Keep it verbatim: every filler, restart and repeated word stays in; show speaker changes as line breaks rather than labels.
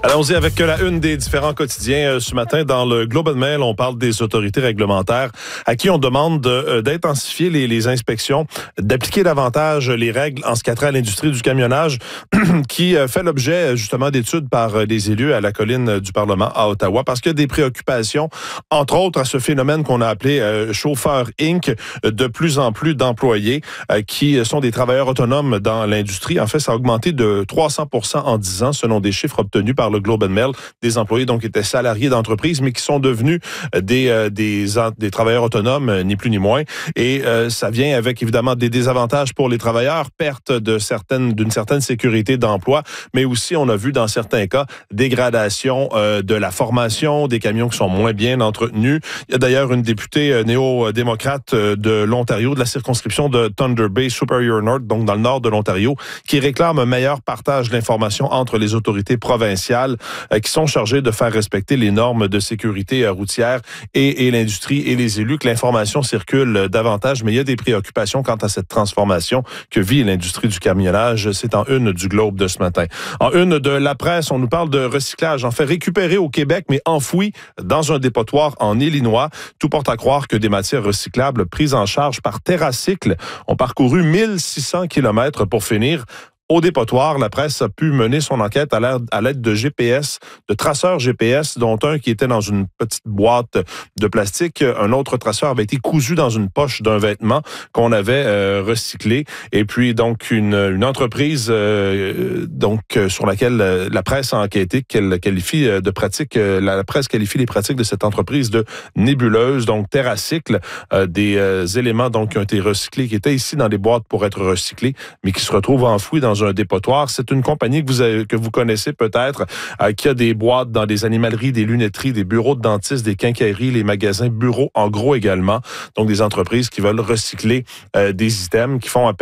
Allons-y avec la une des différents quotidiens. Ce matin, dans le Globe and Mail, on parle des autorités réglementaires à qui on demande de, d'intensifier les, les inspections, d'appliquer davantage les règles en ce qui a trait à l'industrie du camionnage qui fait l'objet justement d'études par des élus à la colline du Parlement à Ottawa parce qu'il y a des préoccupations, entre autres à ce phénomène qu'on a appelé euh, chauffeur incorporé, de plus en plus d'employés euh, qui sont des travailleurs autonomes dans l'industrie. En fait, ça a augmenté de trois cents pour cent en dix ans selon des chiffres obtenus par le Globe and Mail, des employés donc qui étaient salariés d'entreprise, mais qui sont devenus des, euh, des, des travailleurs autonomes, euh, ni plus ni moins. Et euh, ça vient avec évidemment des désavantages pour les travailleurs, perte de certaines, d'une certaine sécurité d'emploi, mais aussi, on a vu dans certains cas, dégradation euh, de la formation, des camions qui sont moins bien entretenus. Il y a d'ailleurs une députée euh, néo-démocrate euh, de l'Ontario, de la circonscription de Thunder Bay, Superior North, donc dans le nord de l'Ontario, qui réclame un meilleur partage d'informations entre les autorités provinciales euh, qui sont chargées de faire respecter les normes de sécurité euh, routière et, et l'industrie et les élus, que l'information circule euh, davantage, mais il y a des préoccupations quant à cette transformation que vit l'industrie du camionnage. C'est en une du Globe de ce matin. En une de la presse, on nous parle de recyclage, en fait récupéré au Québec, mais enfoui dans un dépotoir en Illinois. Tout porte à croire que des matières recyclables prises en charge par TerraCycle ont parcouru mille six cents kilomètres pour finir au dépotoir. La presse a pu mener son enquête à l'aide de G P S, de traceurs G P S, dont un qui était dans une petite boîte de plastique. Un autre traceur avait été cousu dans une poche d'un vêtement qu'on avait euh, recyclé. Et puis, donc, une, une entreprise euh, donc euh, sur laquelle euh, la presse a enquêté, qu'elle qualifie de pratique, euh, la presse qualifie les pratiques de cette entreprise de nébuleuse, donc TerraCycle, euh, des euh, éléments donc qui ont été recyclés, qui étaient ici dans des boîtes pour être recyclés, mais qui se retrouvent enfouis dans un dépotoir. C'est une compagnie que vous avez, que vous connaissez peut-être, euh, qui a des boîtes dans des animaleries, des lunetteries, des bureaux de dentistes, des quincailleries, les magasins, bureaux en gros également. Donc des entreprises qui veulent recycler euh, des items, qui font appel